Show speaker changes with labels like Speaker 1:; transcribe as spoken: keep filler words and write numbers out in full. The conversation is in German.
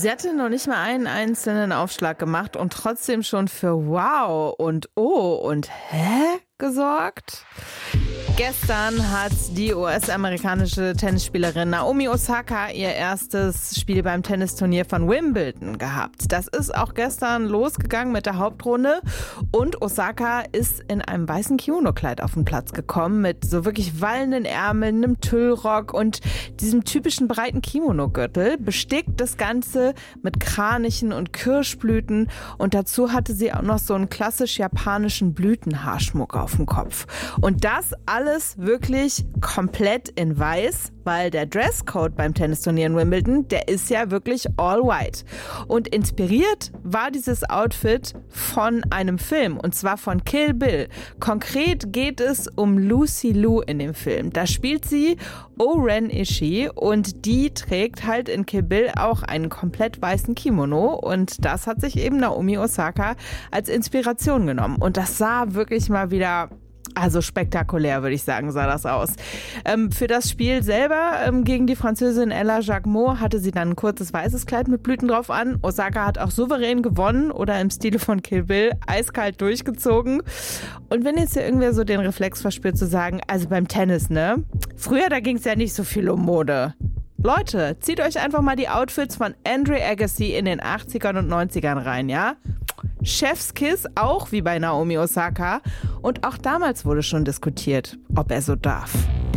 Speaker 1: Sie hatte noch nicht mal einen einzelnen Aufschlag gemacht und trotzdem schon für Wow und Oh und Hä gesorgt. Gestern hat die U S-amerikanische Tennisspielerin Naomi Osaka ihr erstes Spiel beim Tennisturnier von Wimbledon gehabt. Das ist auch gestern losgegangen mit der Hauptrunde und Osaka ist in einem weißen Kimono-Kleid auf den Platz gekommen mit so wirklich wallenden Ärmeln, einem Tüllrock und diesem typischen breiten Kimono-Gürtel. Bestickt das Ganze mit Kranichen und Kirschblüten und dazu hatte sie auch noch so einen klassisch japanischen Blütenhaarschmuck auf dem Kopf. Und das alles wirklich komplett in weiß, weil der Dresscode beim Tennisturnier in Wimbledon, der ist ja wirklich all white. Und inspiriert war dieses Outfit von einem Film, und zwar von Kill Bill. Konkret geht es um Lucy Liu in dem Film. Da spielt sie O-Ren Ishii und die trägt halt in Kill Bill auch einen komplett weißen Kimono und das hat sich eben Naomi Osaka als Inspiration genommen. Und das sah wirklich mal wieder... Also spektakulär, würde ich sagen, sah das aus. Ähm, für das Spiel selber ähm, gegen die Französin Ella Jacquemot hatte sie dann ein kurzes weißes Kleid mit Blüten drauf an. Osaka hat auch souverän gewonnen oder im Stile von Kill Bill eiskalt durchgezogen. Und wenn jetzt hier irgendwer so den Reflex verspürt zu sagen, also beim Tennis, ne? Früher, da ging es ja nicht so viel um Mode. Leute, zieht euch einfach mal die Outfits von Andre Agassi in den achtzigern und neunzigern rein, ja? Chefskiss, auch wie bei Naomi Osaka. Und auch damals wurde schon diskutiert, ob er so darf.